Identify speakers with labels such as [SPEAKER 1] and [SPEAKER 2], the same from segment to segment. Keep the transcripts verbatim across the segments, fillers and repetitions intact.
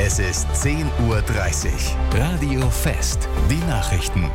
[SPEAKER 1] Es ist zehn Uhr dreißig. Radio Fest. Die Nachrichten.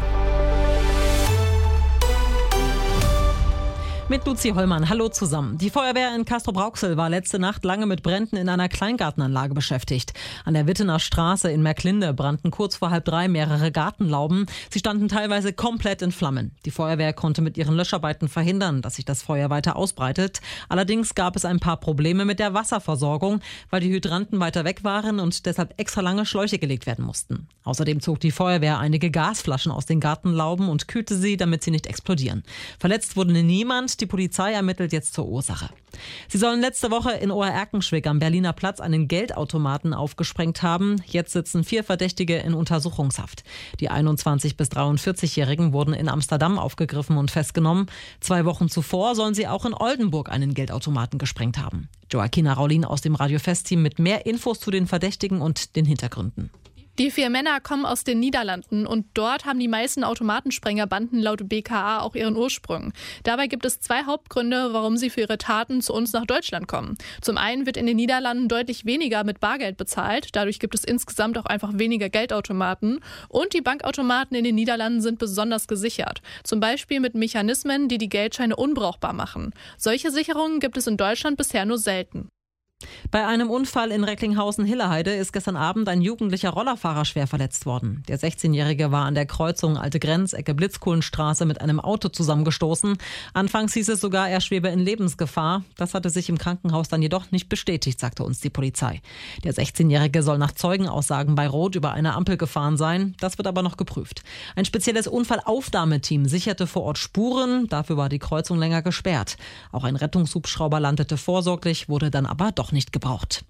[SPEAKER 2] Mit Luzi Hollmann. Hallo zusammen. Die Feuerwehr in Castrop-Rauxel war letzte Nacht lange mit Bränden in einer Kleingartenanlage beschäftigt. An der Wittener Straße in Märklinde brannten kurz vor halb drei mehrere Gartenlauben. Sie standen teilweise komplett in Flammen. Die Feuerwehr konnte mit ihren Löscharbeiten verhindern, dass sich das Feuer weiter ausbreitet. Allerdings gab es ein paar Probleme mit der Wasserversorgung, weil die Hydranten weiter weg waren und deshalb extra lange Schläuche gelegt werden mussten. Außerdem zog die Feuerwehr einige Gasflaschen aus den Gartenlauben und kühlte sie, damit sie nicht explodieren. Verletzt wurde niemand. Die Polizei ermittelt jetzt zur Ursache. Sie sollen letzte Woche in Obererkenschwick am Berliner Platz einen Geldautomaten aufgesprengt haben. Jetzt sitzen vier Verdächtige in Untersuchungshaft. Die einundzwanzig- bis dreiundvierzig-Jährigen wurden in Amsterdam aufgegriffen und festgenommen. Zwei Wochen zuvor sollen sie auch in Oldenburg einen Geldautomaten gesprengt haben. Joaquina Raulin aus dem Radio Fest-Team mit mehr Infos zu den Verdächtigen und den Hintergründen.
[SPEAKER 3] Die vier Männer kommen aus den Niederlanden und dort haben die meisten Automatensprengerbanden laut B K A auch ihren Ursprung. Dabei gibt es zwei Hauptgründe, warum sie für ihre Taten zu uns nach Deutschland kommen. Zum einen wird in den Niederlanden deutlich weniger mit Bargeld bezahlt. Dadurch gibt es insgesamt auch einfach weniger Geldautomaten. Und die Bankautomaten in den Niederlanden sind besonders gesichert. Zum Beispiel mit Mechanismen, die die Geldscheine unbrauchbar machen. Solche Sicherungen gibt es in Deutschland bisher nur selten.
[SPEAKER 2] Bei einem Unfall in Recklinghausen-Hilleheide ist gestern Abend ein jugendlicher Rollerfahrer schwer verletzt worden. Der sechzehnjährige war an der Kreuzung Alte Grenz, Ecke Blitzkohlenstraße mit einem Auto zusammengestoßen. Anfangs hieß es sogar, er schwebe in Lebensgefahr. Das hatte sich im Krankenhaus dann jedoch nicht bestätigt, sagte uns die Polizei. Der sechzehnjährige soll nach Zeugenaussagen bei Rot über eine Ampel gefahren sein. Das wird aber noch geprüft. Ein spezielles Unfallaufnahmeteam sicherte vor Ort Spuren. Dafür war die Kreuzung länger gesperrt. Auch ein Rettungshubschrauber landete vorsorglich, wurde dann aber doch nicht gebraucht.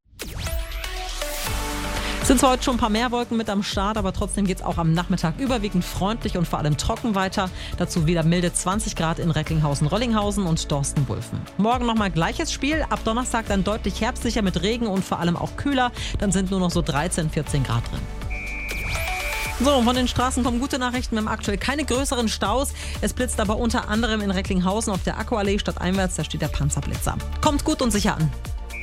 [SPEAKER 2] Sind zwar heute schon ein paar mehr Wolken mit am Start, aber trotzdem geht es auch am Nachmittag überwiegend freundlich und vor allem trocken weiter. Dazu wieder milde zwanzig Grad in Recklinghausen-Rollinghausen und Dorsten-Wulfen. Morgen nochmal gleiches Spiel, ab Donnerstag dann deutlich herbstlicher mit Regen und vor allem auch kühler. Dann sind nur noch so dreizehn, vierzehn Grad drin. So, von den Straßen kommen gute Nachrichten. Wir haben aktuell keine größeren Staus. Es blitzt aber unter anderem in Recklinghausen auf der Akkuallee stadteinwärts. Da steht der Panzerblitzer. Kommt gut und sicher an.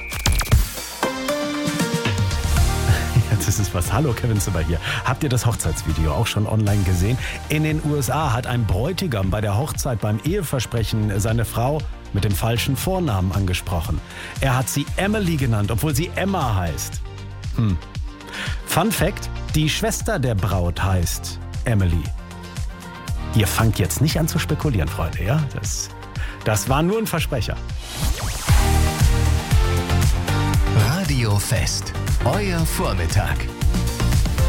[SPEAKER 4] Jetzt ist es was. Hallo, Kevin Zimmer hier. Habt ihr das Hochzeitsvideo auch schon online gesehen? In den U S A hat ein Bräutigam bei der Hochzeit beim Eheversprechen seine Frau mit dem falschen Vornamen angesprochen. Er hat sie Emily genannt, obwohl sie Emma heißt. Hm. Fun Fact: Die Schwester der Braut heißt Emily. Ihr fangt jetzt nicht an zu spekulieren, Freunde, ja? Das, das war nur ein Versprecher.
[SPEAKER 1] Radio Fest. Euer Vormittag.